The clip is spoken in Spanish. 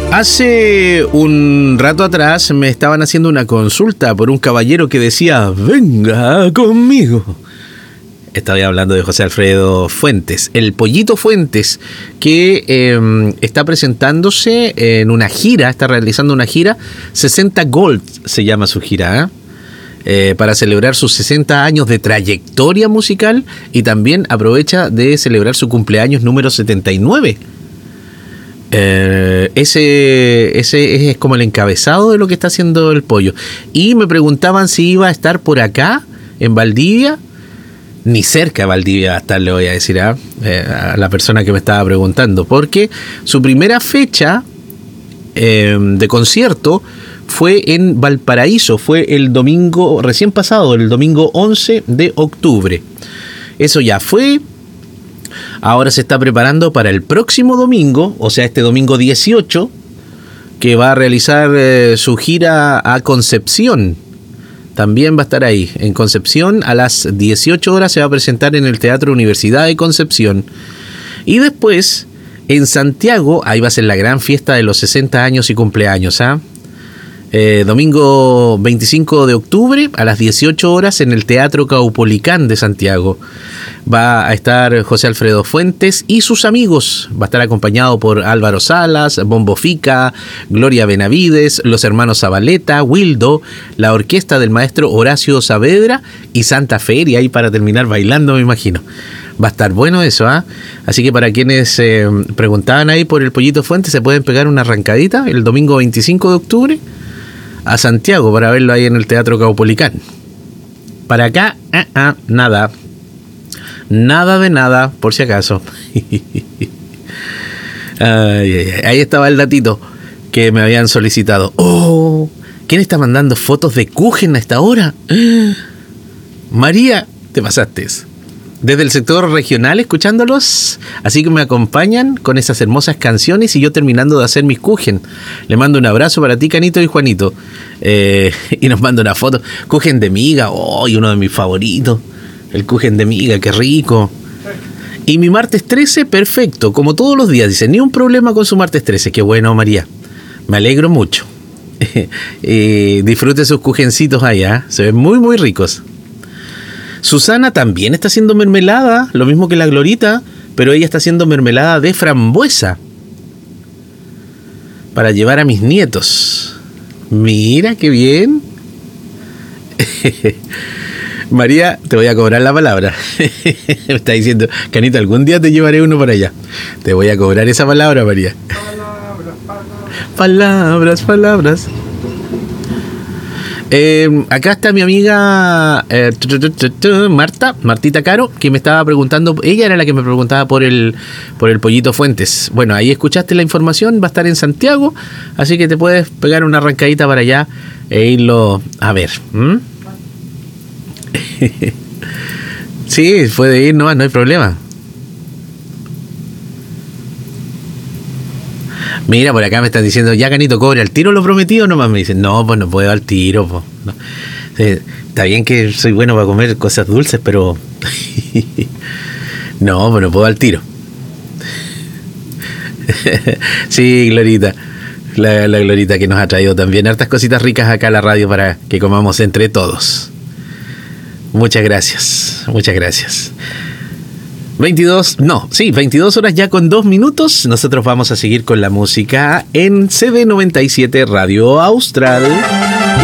Hace un rato atrás me estaban haciendo una consulta por un caballero que decía, venga conmigo. Estaba hablando de José Alfredo Fuentes, el Pollito Fuentes, que está presentándose en una gira, está realizando una gira, 60 Gold se llama su gira, para celebrar sus 60 años de trayectoria musical y también aprovecha de celebrar su cumpleaños número 79. Ese es como el encabezado de lo que está haciendo el Pollo. Y me preguntaban si iba a estar por acá, en Valdivia. Ni cerca de Valdivia va a estar, le voy a decir a la persona que me estaba preguntando, porque su primera fecha de concierto fue en Valparaíso, fue el domingo recién pasado, el domingo 11 de octubre. Eso ya fue. Ahora se está preparando para el próximo domingo, o sea, este domingo 18, que va a realizar su gira a Concepción. También va a estar ahí, en Concepción, a las 18 horas se va a presentar en el Teatro Universidad de Concepción. Y después, en Santiago, ahí va a ser la gran fiesta de los 60 años y cumpleaños, domingo 25 de octubre, a las 18 horas, en el Teatro Caupolicán de Santiago. Va a estar José Alfredo Fuentes y sus amigos. Va a estar acompañado por Álvaro Salas, Bombo Fica, Gloria Benavides, los hermanos Zabaleta, Wildo, la orquesta del maestro Horacio Saavedra y Santa Feria, ahí para terminar bailando, me imagino. Va a estar bueno eso, Así que para quienes preguntaban ahí por el Pollito Fuentes, se pueden pegar una arrancadita el domingo 25 de octubre a Santiago para verlo ahí en el Teatro Caupolicán. Para acá, nada. Nada de nada, por si acaso. Ahí estaba el datito que me habían solicitado. Oh, ¿quién está mandando fotos de Kuchen a esta hora? María, te pasaste. Desde el sector regional escuchándolos, así que me acompañan con esas hermosas canciones y yo terminando de hacer mis Kuchen. Le mando un abrazo para ti, Canito y Juanito. Y nos manda una foto. Kuchen de miga, y uno de mis favoritos. El Kuchen de miga, qué rico. Y mi martes 13, perfecto, como todos los días. Dice, ni un problema con su martes 13. Qué bueno, María. Me alegro mucho. Disfrute sus kuchencitos allá. Se ven muy, muy ricos. Susana también está haciendo mermelada, lo mismo que la Glorita, pero ella está haciendo mermelada de frambuesa para llevar a mis nietos. Mira, qué bien. María, te voy a cobrar la palabra. Me está diciendo, Canito, algún día te llevaré uno para allá. Te voy a cobrar esa palabra, María. Palabras. Acá está mi amiga Martita Caro, que me estaba preguntando. Ella era la que me preguntaba por el Pollito Fuentes. Bueno, ahí escuchaste la información. Va a estar en Santiago, así que te puedes pegar una arrancadita para allá e irlo a ver. Sí, puede ir nomás, no hay problema. Mira, por acá me están diciendo, ya Canito, cobre al tiro lo prometido, nomás me dicen, no, pues no puedo al tiro, pues. No. Sí, está bien que soy bueno para comer cosas dulces, pero no, pues no puedo al tiro. Sí, Glorita, la Glorita que nos ha traído también hartas cositas ricas acá a la radio para que comamos entre todos. Muchas gracias. 22 horas ya con 2 minutos. Nosotros vamos a seguir con la música en CD97 Radio Austral.